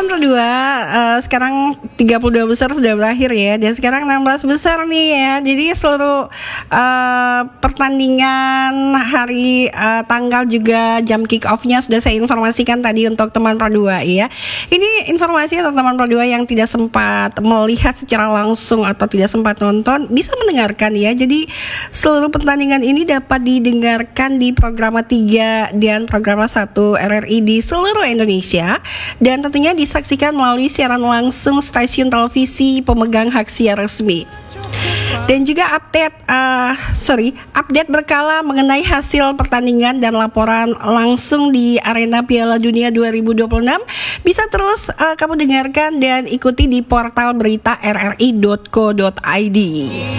Teman-teman berdua, sekarang 32 besar sudah berakhir ya. Dan sekarang 16 besar nih ya. Jadi seluruh pertandingan hari tanggal juga jam kick off-nya sudah saya informasikan tadi untuk teman berdua ya. Ini informasi untuk teman berdua yang tidak sempat melihat secara langsung atau tidak sempat nonton, bisa mendengarkan ya. Jadi seluruh pertandingan ini dapat didengarkan di Programa 3 dan Programa 1 RRI di seluruh Indonesia, dan tentunya disaksikan melalui siaran langsung stasiun televisi pemegang hak siar resmi. Dan juga update berkala mengenai hasil pertandingan dan laporan langsung di arena Piala Dunia 2026 bisa terus kamu dengarkan dan ikuti di portal berita rri.co.id.